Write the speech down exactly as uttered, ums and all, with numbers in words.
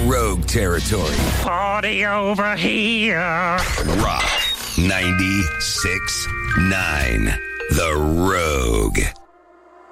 Rogue territory. Party over here. Rock ninety-six point nine. The Rogue.